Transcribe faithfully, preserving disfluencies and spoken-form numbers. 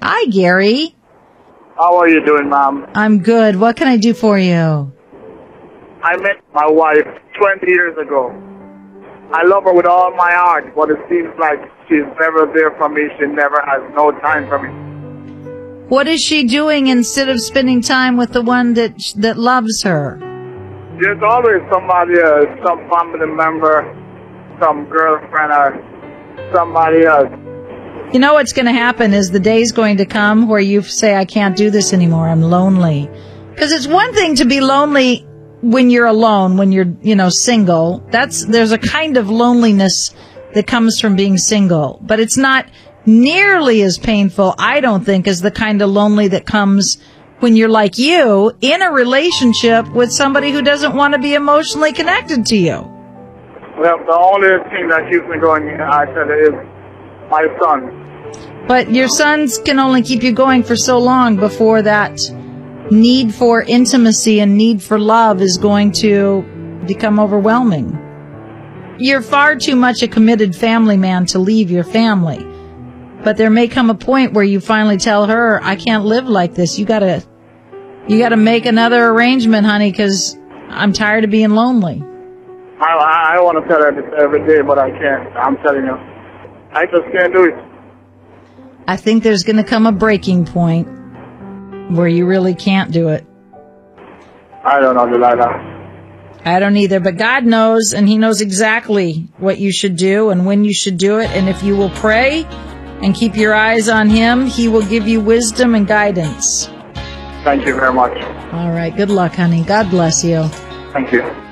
Hi, Gary. How are you doing, ma'am? I'm good. What can I do for you? I met my wife twenty years ago. I love her with all my heart, but it seems like she's never there for me. She never has no time for me. What is she doing instead of spending time with the one that that loves her? There's always somebody, uh, some family member, some girlfriend, or somebody else. You know what's going to happen is the day's going to come where you say, I can't do this anymore. I'm lonely. Because it's one thing to be lonely when you're alone, when you're, you know, single. That's, there's a kind of loneliness that comes from being single. But it's not nearly as painful, I don't think, as the kind of lonely that comes when you're like you in a relationship with somebody who doesn't want to be emotionally connected to you. Well, the only thing that keeps me going, I said, is my son. But your sons can only keep you going for so long before that need for intimacy and need for love is going to become overwhelming. You're far too much a committed family man to leave your family. But there may come a point where you finally tell her, I can't live like this. You gotta, you gotta make another arrangement, honey, because I'm tired of being lonely. I, I want to tell her this every day, but I can't. I'm telling you. I just can't do it. I think there's going to come a breaking point where you really can't do it. I don't know, Delilah. I don't either, but God knows, and He knows exactly what you should do and when you should do it. And if you will pray and keep your eyes on Him, He will give you wisdom and guidance. Thank you very much. All right. Good luck, honey. God bless you. Thank you.